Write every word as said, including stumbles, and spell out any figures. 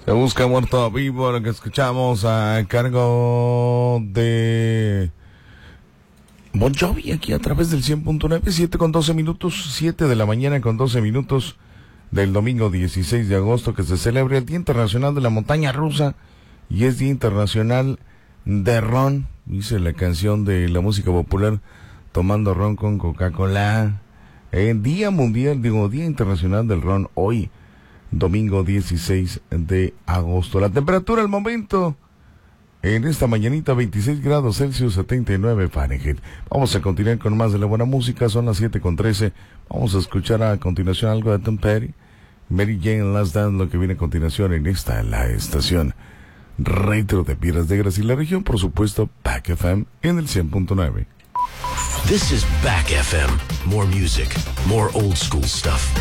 Se busca muerto vivo, lo que escuchamos a cargo de Bon Jovi aquí a través del cien punto nueve, siete con doce minutos, siete de la mañana con doce minutos del domingo dieciséis de agosto, que se celebra el Día Internacional de la Montaña Rusa y es Día Internacional de Ron. Dice la canción de la música popular, tomando ron con Coca-Cola. Eh, Día Mundial, digo, Día Internacional del Ron hoy, domingo dieciséis de agosto. La temperatura al momento, en esta mañanita, veintiséis grados Celsius, setenta y nueve Fahrenheit. Vamos a continuar con más de la buena música, son las siete con trece. Vamos a escuchar a continuación algo de Tom Petty, Mary Jane, Last Dance, lo que viene a continuación en esta, la estación retro de Piedras Negras y la región, por supuesto, Back F M en el cien punto nueve. This is Back F M. More music, more old school stuff.